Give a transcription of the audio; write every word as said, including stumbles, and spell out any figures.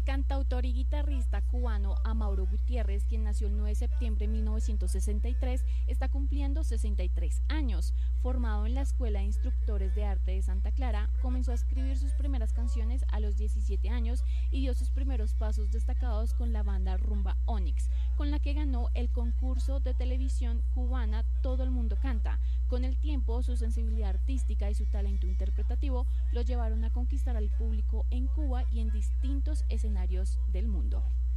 cantautor y guitarrista cubano Amaury Gutiérrez, quien nació el nueve de septiembre de mil novecientos sesenta y tres, está cumpliendo sesenta y tres años. Formado en la Escuela de Instructores de Arte de Santa Clara, comenzó a escribir sus primeras canciones a los diecisiete años y dio sus primeros pasos destacados con la banda Rumba Onyx, con la que ganó el concurso de televisión cubana Todo el Mundo Canta. Con el tiempo, su sensibilidad artística y su talento interpretativo lo llevaron a conquistar al público en Cuba y en distintos escenarios del mundo.